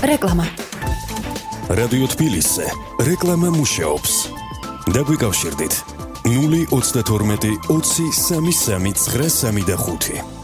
რეკლამა. რადიო თბილისზე რეკლამა მუშაობს. დაგვიკავშირდით 032 20 33 935.